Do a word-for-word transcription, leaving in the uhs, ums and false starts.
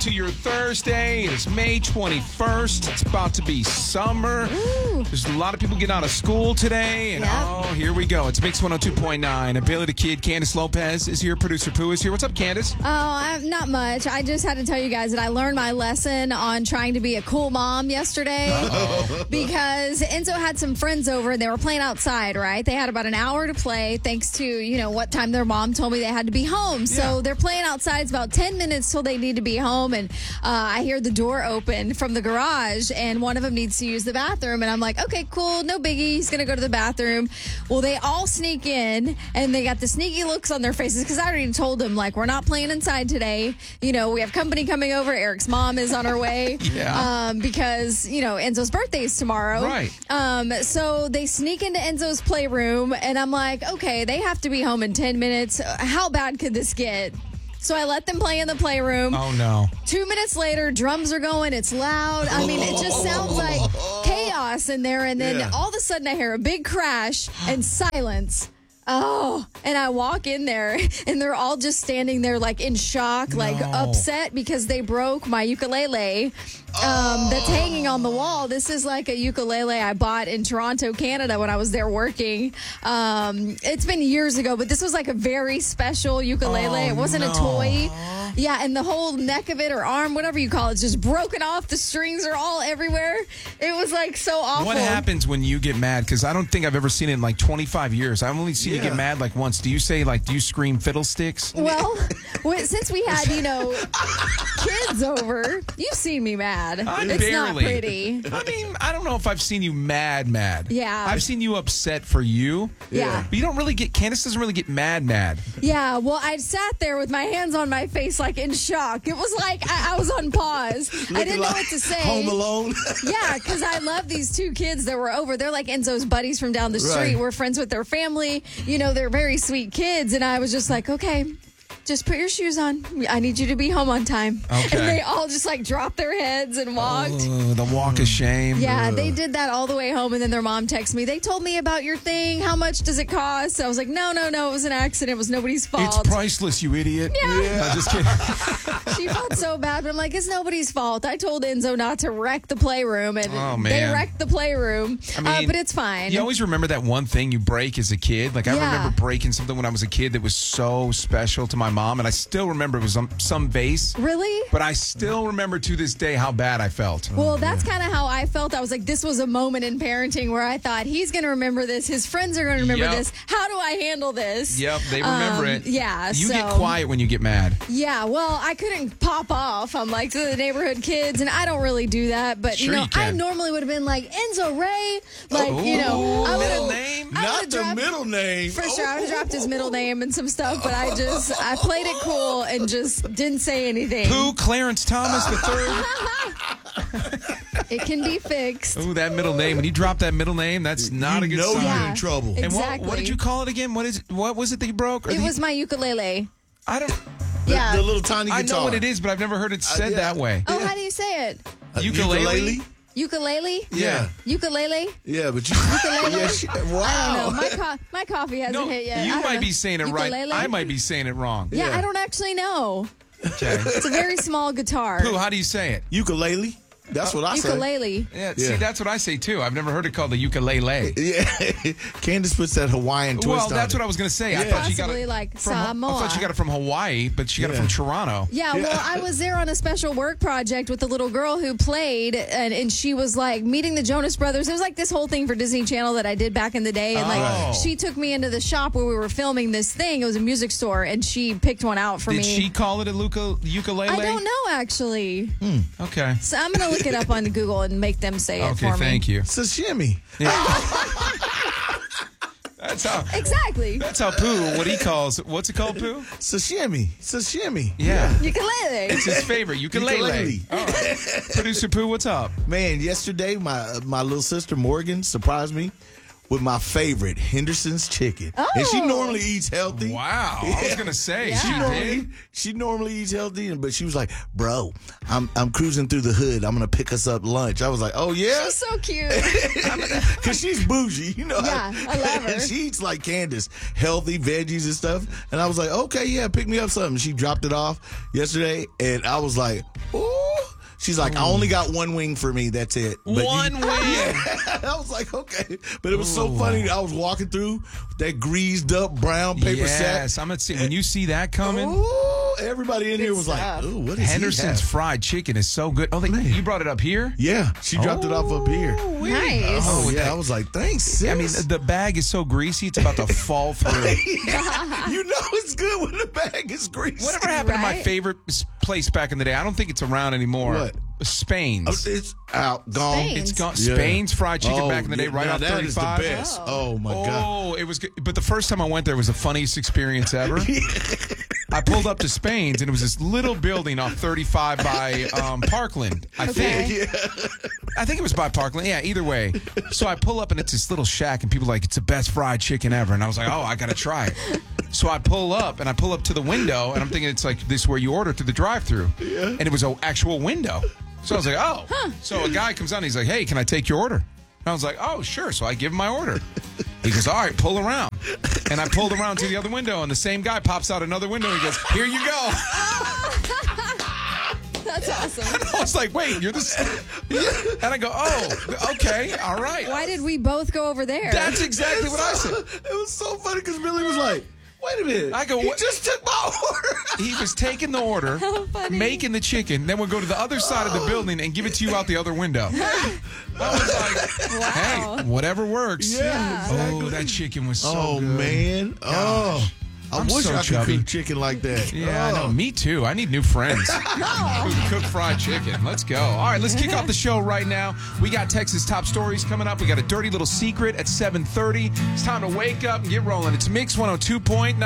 to your Thursday. It is May twenty-first. It's about to be summer. Ooh. There's a lot of people getting out of school today. And Yep. oh, here we go. It's Mix one oh two point nine. Billy the Kid, Candace Lopez is here. Producer Pooh is here. What's up, Candace? Oh, I'm not much. I just had to tell you guys that I learned my lesson on trying to be a cool mom yesterday. Uh-oh. Because Enzo had some friends over and they were playing outside, right? They had about an hour to play thanks to, you know, what time their mom told me they had to be home. So Yeah. they're playing outside. It's about ten minutes till they need to be home. And uh, I hear the door open from the garage and one of them needs to use the bathroom. And I'm like, okay, cool. No biggie. He's going to go to the bathroom. Well, they all sneak in and they got the sneaky looks on their faces because I already told them, like, we're not playing inside today. You know, we have company coming over. Eric's mom is on her way. Yeah. Um, because, you know, Enzo's birthday is tomorrow. Right. Um, so they sneak into Enzo's playroom and I'm like, okay, they have to be home in ten minutes. How bad could this get? So I let them play in the playroom. Oh, no. Two minutes later, drums are going. It's loud. I mean, it just sounds like chaos in there. And then Yeah. all of a sudden I hear a big crash and silence. Oh, and I walk in there and they're all just standing there like in shock, like No. upset because they broke my ukulele um, that's hanging on the wall. This is like a ukulele I bought in Toronto, Canada when I was there working. Um, it's been years ago, but this was like a very special ukulele. Oh, it wasn't no. a toy. Yeah, and the whole neck of it or arm, whatever you call it, is just broken off. The strings are all everywhere. It was like so awful. What happens when you get mad? Because I don't think I've ever seen it in like twenty-five years. I've only seen you Yeah. get mad like once. Do you say, like, do you scream fiddlesticks? Well, when- since we had, you know, kids over, you've seen me mad. I It's not barely. pretty. I mean, I don't know if I've seen you mad, mad. Yeah. I've seen you upset for you. Yeah. But you don't really get, Candace doesn't really get mad, mad. Yeah, well, I sat there with my hands on my face, like in shock. It was like I, I was on pause. I didn't know what to say. Home Alone. Yeah, because I love these two kids that were over. They're like Enzo's buddies from down the street. Right. We're friends with their family. You know, they're very sweet kids. And I was just like, okay, just put your shoes on. I need you to be home on time. Okay. And they all just like dropped their heads and walked. Oh, the walk of shame. Yeah, they did that all the way home, and then their mom texted me. They told me about your thing. How much does it cost? I was like, no, no, no. It was an accident. It was nobody's fault. It's priceless, you idiot. Yeah. No, just kidding. She felt so bad, but I'm like, it's nobody's fault. I told Enzo not to wreck the playroom, and Oh, they man. wrecked the playroom. I uh, mean, but it's fine. You always remember that one thing you break as a kid. Like, I Yeah. remember breaking something when I was a kid that was so special to my mom, and I still remember it was some, some vase. Really? But I still remember to this day how bad I felt. Well, that's kind of how I felt. I was like, this was a moment in parenting where I thought, he's going to remember this. His friends are going to remember Yep. this. How do I handle this? Yep, they remember Um, it. Yeah. You so, get quiet when you get mad. Yeah, well, I couldn't pop off. I'm like to the neighborhood kids, and I don't really do that. But, Sure you know, you can. I normally would have been like, Enzo Ray. Like, you know, I middle would've- name? I Not would've the dropped- middle name. For sure, I would have Oh. dropped his middle name and some stuff, but I just, I played it cool and just didn't say anything. Who? Clarence Thomas the third? It can be fixed. Ooh, that middle name. When you drop that middle name, that's not you a good know sign. you're Yeah. in trouble. It- And what, Exactly. what did you call it again? What is? What was it that you broke? Or It the- was my ukulele. I don't. The, Yeah. the little tiny I guitar. know what it is, but I've never heard it said yeah. that way. Oh, how do you say it? Uh, Ukulele? Ukulele? Yeah. Ukulele? Yeah, but you. Ukulele? Yeah, she, wow. I don't know. My, co- my coffee hasn't No, hit yet. you I don't might know. be saying it Ukulele? right. I might be saying it wrong. Yeah, Yeah. I don't actually know. Okay. It's a very small guitar. Pooh, how do you say it? Ukulele. That's what I say. Ukulele. Yeah, Yeah. see, that's what I say too. I've never heard it called the ukulele. Yeah. Candace puts that Hawaiian twist Well, on that's it. what I was going to say. I Yeah. thought she got Possibly it like from, Samoa. I thought she got it from Hawaii, but she got it Yeah. from Toronto. Yeah, well, I was there on a special work project with the little girl who played, and, and she was like meeting the Jonas Brothers. It was like this whole thing for Disney Channel that I did back in the day, and Oh. like she took me into the shop where we were filming this thing. It was a music store, and she picked one out for Did me. she call it a luca, ukulele? I don't know actually, Okay. so I'm gonna look it up on Google and make them say it Okay, for me. thank you. Sashimi. That's how. Exactly. That's how Pooh. What he calls. What's it called, Pooh? Sashimi. Sashimi. Yeah. Ukulele. It's his favorite ukulele. Ukulele. All right. Producer Pooh, what's up? Man, yesterday my my little sister Morgan surprised me with my favorite, Henderson's chicken. And she Oh. normally eats healthy. Wow. I was going to say, Yeah. she She normally, did. she normally eats healthy, but she was like, "Bro, I'm I'm cruising through the hood. I'm gonna pick us up lunch." I was like, "Oh yeah," She's so cute. because she's bougie, you know. Yeah, I love her. And she eats like Candace, healthy veggies and stuff. And I was like, "Okay, yeah, pick me up something." She dropped it off yesterday, and I was like, "Ooh." She's like, "I only got one wing for me. That's it." But you- One wing. I was like, okay. But it was so funny. I was walking through that greased up brown paper sack. Yes, I'm going to see. When you see that coming, Ooh, everybody in here was stuff. like, ooh, what is Henderson's he have? fried chicken is so good. Oh, they, you brought it up here? Yeah, she dropped it off up here. Nice. Oh, with yeah. that- I was like, thanks, sis. I mean, the bag is so greasy, it's about to fall through. you know it's good when the bag is greasy. Whatever happened to my Right? favorite s- place back in the day? I don't think it's around anymore. What? Spain's. It's out, gone. Spain. It's gone. Yeah. Spain's fried chicken Oh, back in the day, yeah, right now off that is the thirty-five. best. Oh, my God. Oh, it was good. But the first time I went there was the funniest experience ever. I pulled up to Spain's, and it was this little building off thirty-five by um, Parkland, I think. Okay. I think it was by Parkland. Yeah, either way. So I pull up, and it's this little shack, and people are like, it's the best fried chicken ever. And I was like, oh, I got to try it. So I pull up, and I pull up to the window, and I'm thinking it's like this where you order through the drive-thru. Yeah. And it was an actual window. So I was like, oh. So a guy comes on, and he's like, hey, can I take your order? And I was like, oh, sure. So I give him my order. He goes, all right, pull around. And I pulled around to the other window, and the same guy pops out another window, and he goes, here you go. That's awesome. I was like, wait, you're this. And I go, oh, okay, all right. Why did we both go over there? That's exactly what I said. It was so funny because Billy was like, wait a minute. I go, he what? just took my order. He was taking the order, How funny. making the chicken, then we'll go to the other side of the building and give it to you out the other window. I was like, Wow. hey, whatever works. Yeah, Oh, that chicken was so Oh, good. man. Oh. I I'm wish so I could chubby. cook chicken like that. Yeah, I oh. know. Me too. I need new friends who can cook fried chicken. Let's go. All right, let's kick off the show right now. We got Texas top stories coming up. We got a dirty little secret at seven thirty. It's time to wake up and get rolling. It's Mix one oh two point nine.